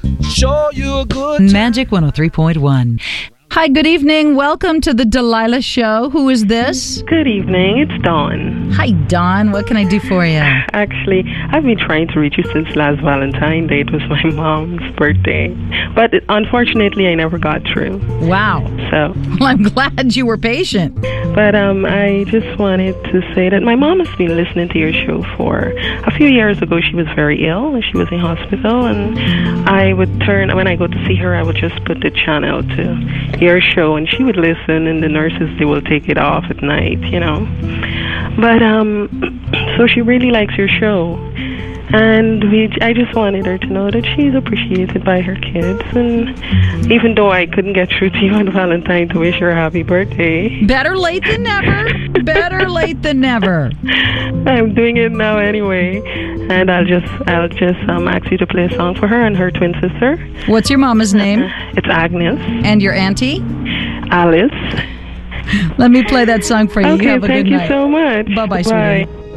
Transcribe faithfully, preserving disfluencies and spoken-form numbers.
Show you a good Magic one oh three point one. Hi, good evening. Welcome to the Delilah Show. Who is this? Good evening. It's Dawn. Hi, Dawn. What can I do for you? Actually, I've been trying to reach you since last Valentine's Day. It was my mom's birthday. But unfortunately, I never got through. Wow. So, Well, I'm glad you were patient. but um, I just wanted to say that my mom has been listening to your show for a few years ago. She was very ill and she was in hospital. And I would turn, when I go to see her, I would just put the channel to your show, and she would listen, and the nurses, they will take it off at night, you know. But um so she really likes your show, and we I just wanted her to know that she's appreciated by her kids. And even though I couldn't get through to you on Valentine to wish her a happy birthday, Better late than never. Better late than never. I'm doing it now anyway. And I'll just I'll just um ask you to play a song for her and her twin sister. What's your mama's name? It's Agnes. And your auntie? Alice. Let me play that song for you. Okay, You have a thank good you night. so much. Bye-bye, Bye. sweetie.